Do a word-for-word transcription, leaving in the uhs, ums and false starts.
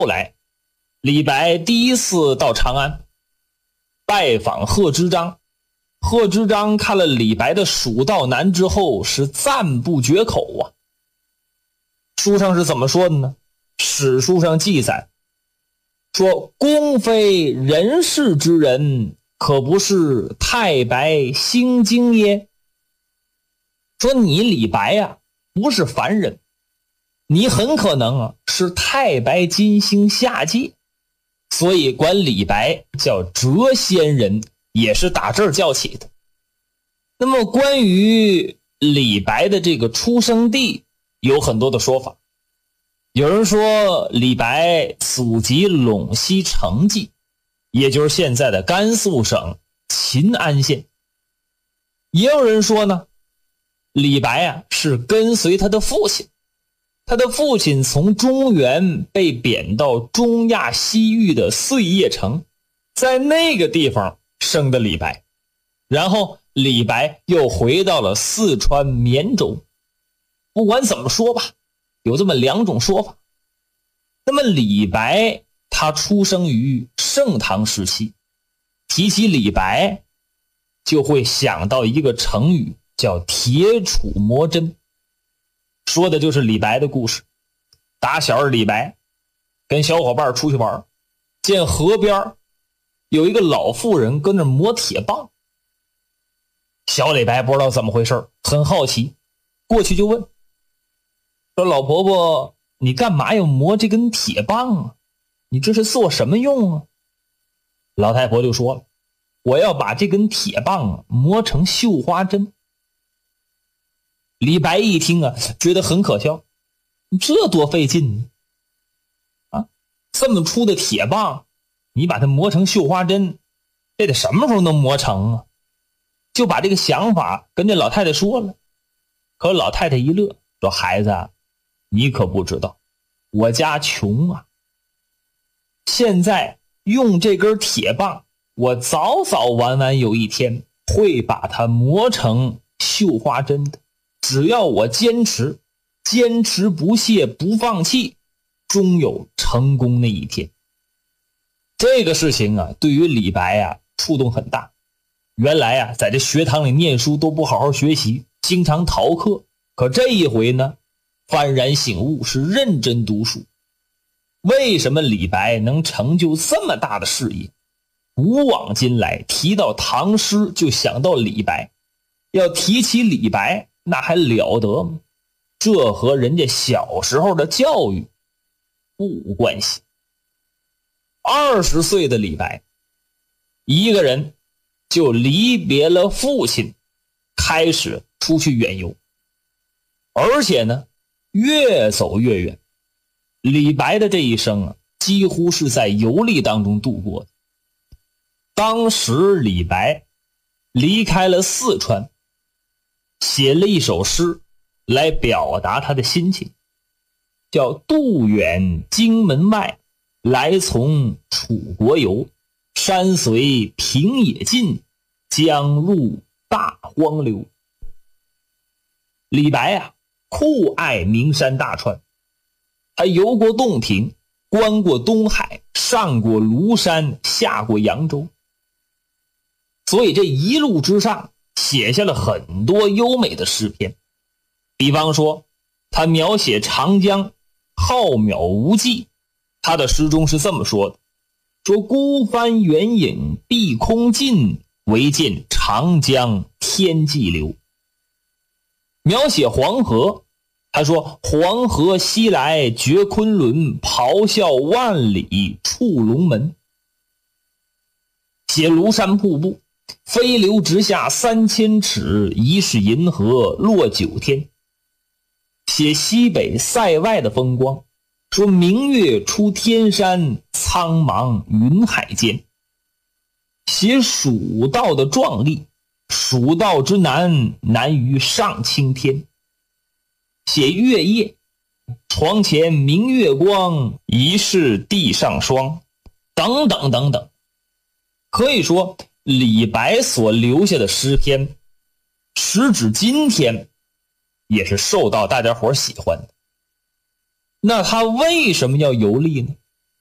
后来李白第一次到长安拜访贺知章，贺知章看了李白的《蜀道难》之后是赞不绝口啊。书上是怎么说的呢？史书上记载说，公非人世之人，可不是太白星经耶。说你李白呀、啊，不是凡人，你很可能啊是太白金星下界，所以管李白叫谪仙人，也是打这儿叫起的。那么关于李白的这个出生地有很多的说法，有人说李白祖籍陇西成纪，也就是现在的甘肃省秦安县。也有人说呢，李白啊是跟随他的父亲，他的父亲从中原被贬到中亚西域的碎叶城，在那个地方生的李白，然后李白又回到了四川绵州。不管怎么说吧，有这么两种说法。那么李白他出生于盛唐时期，提起李白就会想到一个成语叫铁杵磨针，说的就是李白的故事。打小李白跟小伙伴出去玩，见河边有一个老妇人跟那磨铁棒，小李白不知道怎么回事，很好奇，过去就问说，老婆婆，你干嘛要磨这根铁棒啊？你这是做什么用啊？老太婆就说了，我要把这根铁棒磨成绣花针。李白一听啊，觉得很可笑，这多费劲啊！这么粗的铁棒，你把它磨成绣花针，这得什么时候能磨成啊？就把这个想法跟这老太太说了。可老太太一乐，说，孩子啊，你可不知道，我家穷啊，现在用这根铁棒，我早早晚晚有一天会把它磨成绣花针的。只要我坚持，坚持不懈，不放弃，终有成功那一天。这个事情啊，对于李白啊触动很大。原来啊，在这学堂里念书都不好好学习，经常逃课。可这一回呢，幡然醒悟，是认真读书。为什么李白能成就这么大的事业？古往今来，提到唐诗就想到李白，要提起李白，那还了得吗？这和人家小时候的教育不无关系。二十岁的李白一个人就离别了父亲，开始出去远游，而且呢越走越远。李白的这一生啊，几乎是在游历当中度过的。当时李白离开了四川，写了一首诗来表达他的心情，叫渡远荆门外，来从楚国游，山随平野尽，江入大荒流。李白啊，酷爱名山大川，他游过洞庭，观过东海，上过庐山，下过扬州，所以这一路之上写下了很多优美的诗篇。比方说他描写长江浩渺无际，他的诗中是这么说的，说孤帆远影碧空尽，唯见长江天际流。描写黄河，他说黄河西来绝昆仑，咆哮万里触龙门。写庐山瀑布，飞流直下三千尺，疑是银河落九天。写西北塞外的风光，说明月出天山，苍茫云海间。写蜀道的壮丽，蜀道之难，难于上青天。写月夜，床前明月光，疑是地上霜，等等等等。可以说李白所留下的诗篇，时至今天也是受到大家伙喜欢的。那他为什么要游历呢？